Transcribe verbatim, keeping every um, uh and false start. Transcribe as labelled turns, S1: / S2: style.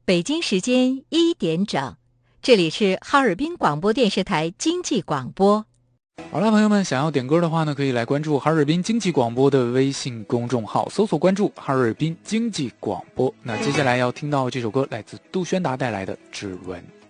S1: 北京时间一点整，这里是哈尔滨广播电视台经济广播。
S2: 好了，朋友们，想要点歌的话呢，可以来关注哈尔滨经济广播的微信公众号，搜索关注哈尔滨经济广播。那接下来要听到这首歌，来自杜宣达带来的《指纹》。